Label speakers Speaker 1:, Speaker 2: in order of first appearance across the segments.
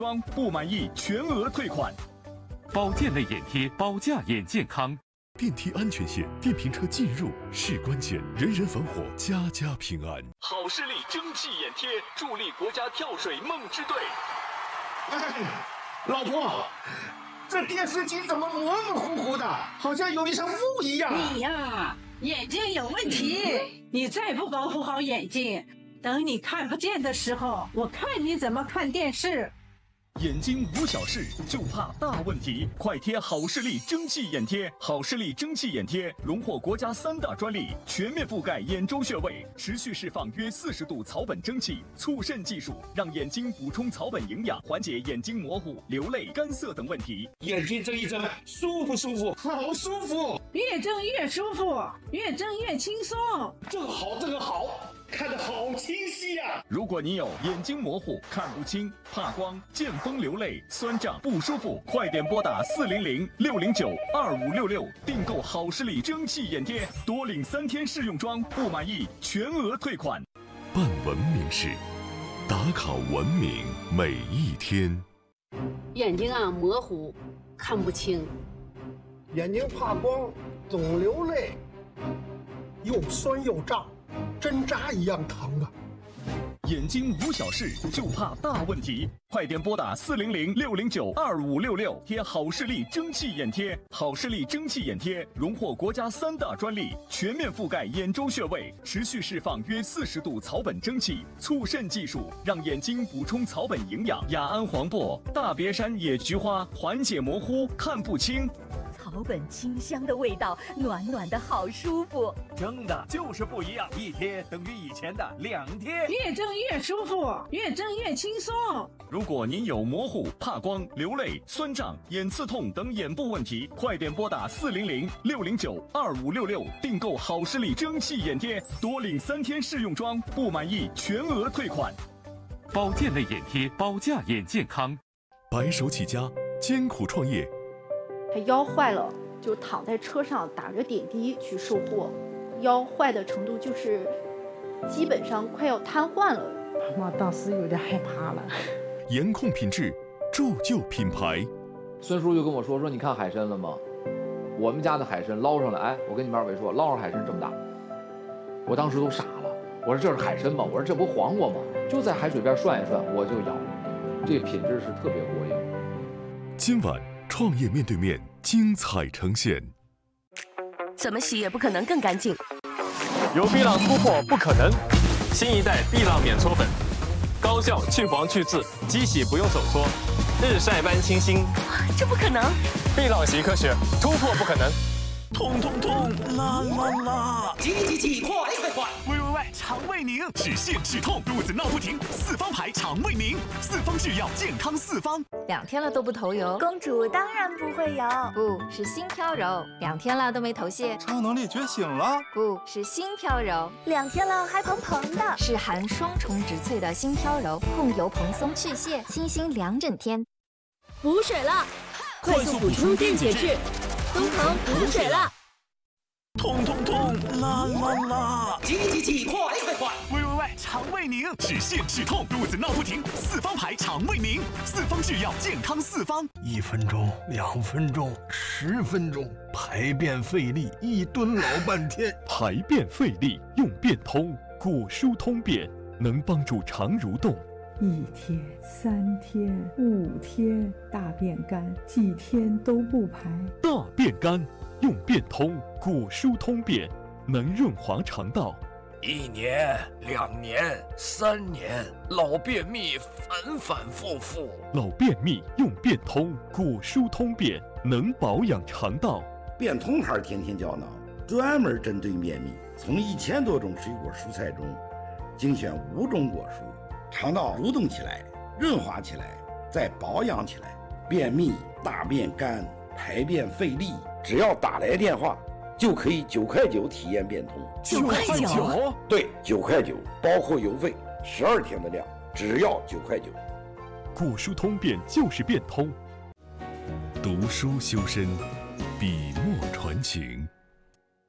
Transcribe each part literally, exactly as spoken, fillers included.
Speaker 1: 装不满意全额退款。
Speaker 2: 保健类眼贴，保驾眼健康。
Speaker 3: 电梯安全线，电瓶车进入是关键，人人防火，家家平安。
Speaker 1: 好视力蒸汽眼贴，助力国家跳水梦之队。
Speaker 4: 哎，老婆，这电视机怎么模模糊糊的，好像有一层雾一样。
Speaker 5: 你呀，眼睛有问题，你再不保护好眼睛，等你看不见的时候，我看你怎么看电视。
Speaker 1: 眼睛无小事，就怕大问题。快贴好视力蒸汽眼贴！好视力蒸汽眼贴荣获国家三大专利，全面覆盖眼周穴位，持续释放约四十度草本蒸汽，促渗技术让眼睛补充草本营养，缓解眼睛模糊、流泪、干涩等问题。
Speaker 4: 眼睛睁一睁，舒不舒服？好舒服！
Speaker 5: 越睁越舒服，越睁越轻松。
Speaker 4: 这个好，这个好。看得好清晰呀、啊！
Speaker 1: 如果你有眼睛模糊、看不清、怕光、见风流泪、酸胀不舒服，快点拨打四零零六零九二五六六订购好视力蒸汽眼贴，多领三天试用装，不满意全额退款。
Speaker 3: 办文明事，打卡文明每一天。
Speaker 6: 眼睛啊模糊，看不清，
Speaker 7: 眼睛怕光，总流泪，又酸又胀。针扎一样疼啊！
Speaker 1: 眼睛无小事，就怕大问题。快点拨打四零零六零九二五六六贴好视力蒸汽眼贴。好视力蒸汽眼贴荣获国家三大专利，全面覆盖眼周穴位，持续释放约四十度草本蒸汽，促渗技术让眼睛补充草本营养。雅安黄柏、大别山野菊花缓解模糊、看不清。
Speaker 8: 草本清香的味道，暖暖的好舒服。
Speaker 9: 蒸的就是不一样，一贴等于以前的两贴。
Speaker 5: 越蒸越舒服，越蒸越轻松。
Speaker 1: 如果您有模糊、怕光、流泪、酸胀、眼刺痛等眼部问题，快点拨打四零零六零九二五六六订购好视力蒸汽眼贴，多领三天试用装，不满意全额退款。
Speaker 2: 保健类眼贴，保驾眼健康。
Speaker 3: 白手起家，艰苦创业。
Speaker 10: 他腰坏了，就躺在车上打着点滴去售货，腰坏的程度就是基本上快要瘫痪了。
Speaker 11: 我当时有点害怕了。
Speaker 3: 严控品质，铸就品牌。
Speaker 12: 孙叔就跟我说说，你看海参了吗？我们家的海参捞上来，哎，我跟你们二位说，捞上海参这么大，我当时都傻了。我说这是海参吗？我说这不黄瓜吗？就在海水边涮一涮，我就咬，这品质是特别过硬。
Speaker 3: 今晚。创业面对面，精彩呈现。
Speaker 13: 怎么洗也不可能更干净。
Speaker 14: 有碧浪突破不可能，新一代碧浪免搓粉，高效去黄去渍，机洗不用手搓，日晒般清新。
Speaker 13: 这不可能！
Speaker 14: 碧浪洗科学，突破不可能。
Speaker 15: 痛痛痛，辣辣辣！
Speaker 16: 急急急，快快快！
Speaker 15: 喂喂喂，肠胃宁，止泻止痛，肚子闹不停，四方牌肠胃宁，四方制药，健康四方。
Speaker 17: 两天了都不头油，
Speaker 18: 公主当然不会有，
Speaker 17: 不是心飘柔。两天了都没头屑，
Speaker 19: 超能力觉醒了，
Speaker 17: 不是心飘柔。
Speaker 18: 两天了还蓬蓬的，
Speaker 17: 是含双重植萃的心飘柔，控油蓬松去屑，清新两整天。
Speaker 18: 补水了，快速补充电解质。东堂补水了，
Speaker 15: 痛痛痛，辣辣辣！
Speaker 16: 急急急，快快快！
Speaker 15: 喂喂喂，肠胃宁，止泻止痛，肚子闹不停，四方牌肠胃宁，四方制药，健康四方。
Speaker 19: 一分钟，两分钟，十分钟，排便费力，一蹲老半天。
Speaker 3: 排便费力用便通，果蔬通便，能帮助肠蠕动。
Speaker 11: 一天、三天、五天，大便干，几天都不排。
Speaker 3: 大便干用便通，果蔬通便，能润滑肠道。
Speaker 20: 一年、两年、三年，老便秘反反复复。
Speaker 3: 老便秘用便通，果蔬通便，能保养肠道。
Speaker 21: 便通牌天天胶囊，专门针对便秘，从一千多种水果蔬菜中精选五种果蔬。肠道蠕动起来，润滑起来，再保养起来。便秘、大便干、排便费力，只要打来电话，就可以九块九体验便通。
Speaker 13: 九块九？
Speaker 21: 对，九块九，包括邮费，十二天的量，只要九块九。
Speaker 3: 果蔬通便就是便通。读书修身，笔墨传情。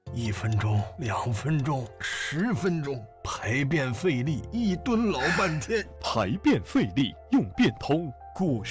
Speaker 19: 一分钟、两分钟、十分钟，排便费力，一蹲老半天。
Speaker 3: 排便费力，用便通。果